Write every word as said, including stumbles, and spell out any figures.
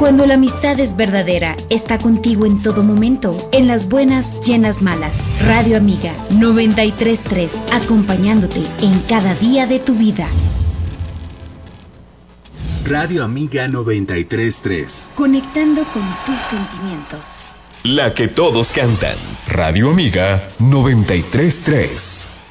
Cuando la amistad es verdadera, está contigo en todo momento, en las buenas y en las malas. Radio Amiga noventa y tres punto tres, acompañándote en cada día de tu vida. Radio Amiga noventa y tres punto tres. Conectando con tus sentimientos. La que todos cantan. Radio Amiga noventa y tres punto tres.